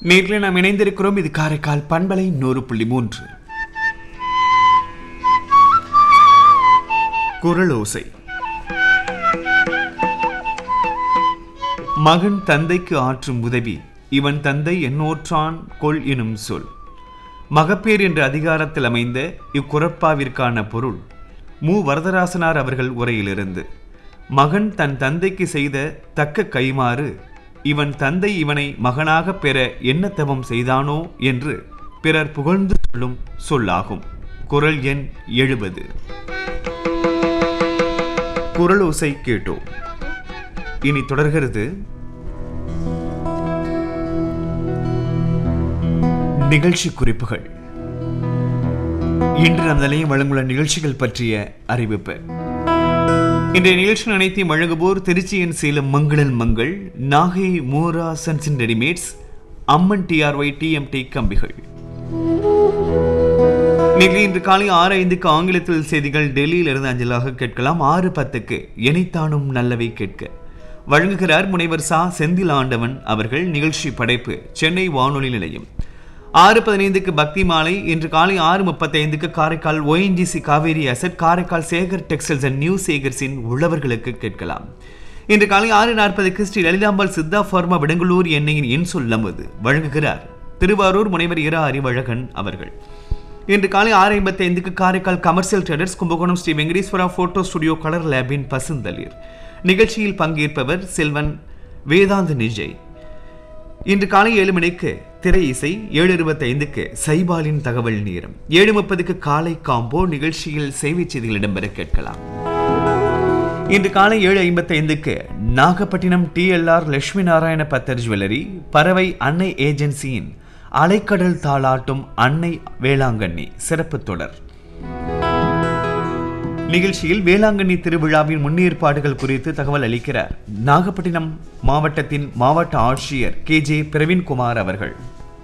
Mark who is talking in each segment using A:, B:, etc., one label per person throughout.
A: நேர்களை நாம் இணைந்திருக்கிறோம். இது காரைக்கால் பண்பலை 100.3 குரலோசை. மகன் தந்தைக்கு ஆற்றும் உதவி இவன் தந்தை என்னோற்றான் கொள் எனும் சொல். மகப்பேர் என்ற அதிகாரத்தில் அமைந்த இக்குறப்பாவிற்கான பொருள் மு. வரதராசனார் அவர்கள் உரையிலிருந்து. மகன் தன் தந்தைக்கு செய்த தக்க கைமாறு இவன் தந்தை இவனை மகனாக பெற என்ன தவம் செய்தானோ என்று பிறர் புகழ்ந்து சொல்லும் சொல்லாகும். குறள் எண் 70. குறளோசை கேட்டோம். இனி தொடர்கிறது நிகழ்ச்சி குறிப்புகள். இன்று நம் நிலையம் வழங்குள்ள நிகழ்ச்சிகள் பற்றிய அறிவிப்பு. இன்றைய நிகழ்ச்சிகள் அனைத்தையும் வழங்குவோர் திருச்சியின் சேலம் மங்களன் Mangal, Nagai மோரா sons and readymades, Amman TRY TMT கம்பிகள். இன்று காலை 6:05 ஆங்கிலத்தில் செய்திகள் டெல்லியில் இருந்து அஞ்சலாக கேட்கலாம். 6:10 எனைத்தானும் நல்லவை கேட்க வழங்குகிறார் முனைவர் சா. செந்தில் ஆண்டவன் அவர்கள். நிகழ்ச்சி படைப்பு சென்னை வானொலி நிலையம். 6:15 பக்தி மாலை. இன்று காலை 6:35 Karaikal ONGC Kaveri asset, Karaikal Sekar textiles and new சேகர்ஸின் உழவர்களுக்கு கேட்கலாம். இன்று காலை 6:40 ஸ்ரீ லலிதாம்பாள் சித்தா பார்மா விடங்களூர் எண்ணெயின் இன்சொல் நமது வழங்குகிறார் திருவாரூர் முனைவர் இரா அறிவழகன் அவர்கள். இன்று காலை 6:55 Karaikal commercial traders Kumbakonam Sri Venkateswara photo studio colour லேபின் பசுந்தளிர். நிகழ்ச்சியில் பங்கேற்பவர் செல்வன் வேதாந்த நிஜய். இன்று காலை 7 மணிக்கு திரை இசை. 7:25 சைபாலின் தகவல் நேரம். 7:30 காலை காம்போ நிகழ்ச்சியில் சேவை செய்திகள் இடம்பெற கேட்கலாம். இன்று காலை 7:55 நாகப்பட்டினம் TLR லட்சுமி நாராயண பத்தர் ஜுவல்லரி, பறவை அன்னை ஏஜென்சியின் அலைக்கடல் தாளாட்டும் அன்னை வேளாங்கண்ணி சிறப்பு தொடர். நிகழ்ச்சியில் வேளாங்கண்ணி திருவிழாவின் முன்னேற்பாடுகள் குறித்து தகவல் அளிக்கிறார் நாகப்பட்டினம் மாவட்டத்தின் மாவட்ட ஆட்சியர் KJ பிரவீன்குமார் அவர்கள்.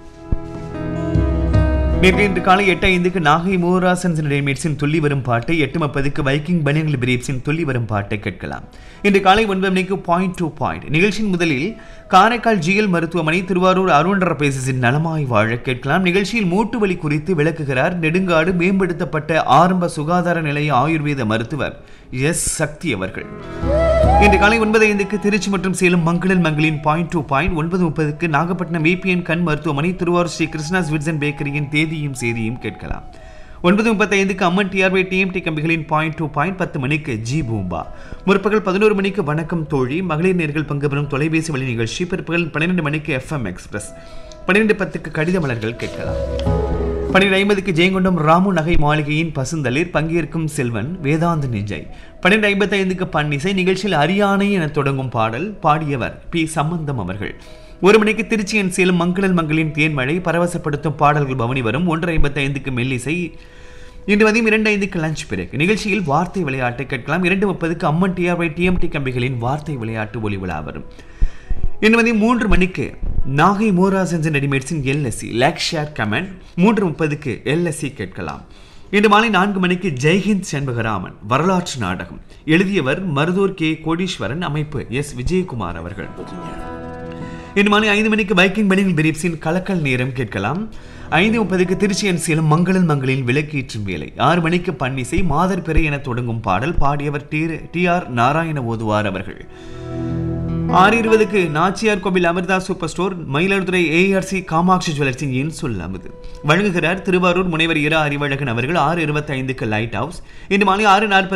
A: இன்று காலை 8:05 நாகை மோரா சன்ஸ் அண்ட் ரெடிமேட்ஸின் துள்ளி வரும் பாட்டை, 8:30 வைக்கிங் பனியன்கள் பிரீப்ஸின் துள்ளி வரும் பாட்டை கேட்கலாம். இன்று காலை 9 மணிக்கு பாயிண்ட் டு பாயிண்ட் நிகழ்ச்சியின் முதலில் காரைக்கால் GL மருத்துவமனை திருவாரூர் அருண்டரபேசின் நலமாய் வாழ கேட்கலாம். நிகழ்ச்சியில் மூட்டு வலி குறித்து விளக்குகிறார் நெடுங்காடு மேம்படுத்தப்பட்ட ஆரம்ப சுகாதார நிலைய ஆயுர்வேத மருத்துவர் S. சக்தி அவர்கள். இன்று காலை 9:05 திருச்சி மற்றும் சேலம் மங்களன் மங்களின் point to point. 9:30 Nagapattinam VPN கண் மருத்துவமனை திருவாரூர் ஸ்ரீ கிருஷ்ணா ஸ்வீட்ஸ் அண்ட் பேக்கரியின் தேதியும் செய்தியும் கேட்கலாம். 9:35 அம்மன் TRY TMT கம்பிகளின் பாயிண்ட் டு பாயிண்ட். 10 மணிக்கு ஜி பூம்பா. முற்பகல் 11 மணிக்கு வணக்கம் தோழி மகளிர் நேர்கள் பங்கு பெறும் தொலைபேசி வழி நிகழ்ச்சி. பிற்பகல் 12 மணிக்கு FM எக்ஸ்பிரஸ். 12:10 கடித மலர்கள் கேட்கலாம். 12:50 ஜெயங்கொண்டம் ராமு நகை மாளிகையின் பசுந்தளிர், பங்கேற்கும் செல்வன் வேதாந்த நிஜய். 12:55 பன்னிசை. நிகழ்ச்சியில் அரியானை என தொடங்கும் பாடல், பாடியவர் P. சம்பந்தம் அவர்கள். 1 மணிக்கு திருச்சியின் சேலம் மங்களன் மங்களின் தேன்மழை, பரவசப்படுத்தும் பாடல்கள் பவனி வரும். 1:55 மெல்லிசை. இன்று மதியம் 2:05 லஞ்ச் பிரேக். நிகழ்ச்சியில் வார்த்தை விளையாட்டை கேட்கலாம். 2:30 அம்மன் TRY TMT கம்பிகளின் வார்த்தை விளையாட்டு ஒளிவிழா வரும். இன்று மதியம் 3 மணிக்கு Nagai மோரா sons and ரெடிமேட்ஸின் LSC like share comment. 3:30 LSC கேட்கலாம். இன்று மாலை 4 மணிக்கு ஜெய்ஹிந்த் செண்பகராமன் வரலாற்று நாடகம். எழுதியவர் மருதூர் K. கோடீஸ்வரன், அமைப்பு S. விஜயகுமார் அவர்கள். இன்று மாலை 5 மணிக்கு வைக்கிங் பனியன்கள் பிரீப்ஸின் கலக்கல் நேரம் கேட்கலாம். 5:30 திருச்சியின் சேலம் மங்களன் மங்களின் விளக்கேற்றும் வேலை. 6 மணிக்கு பன்னிசை. மாதர் பிறை என தொடங்கும் பாடல், பாடியவர் TR நாராயண ஓதுவார் அவர்கள். 6:20 நாச்சியார் கோவில் Amrita super store, Mayiladuthurai ARC Kamakshi ஜுவல்லர்ஸின் என் சொல் அமுது வழங்குகிறார் திருவாரூர் முனைவர் இரா அறிவழகன் அவர்கள். 6:25 லைட் ஹவுஸ். இன்று மாலை 6:40